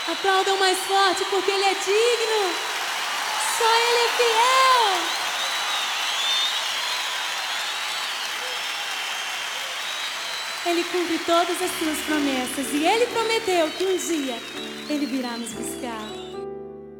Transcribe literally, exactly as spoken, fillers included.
Aplaudam mais forte porque Ele é digno. Só Ele é fiel. Ele cumpre todas as suas promessas e Ele prometeu que um dia Ele virá nos buscar.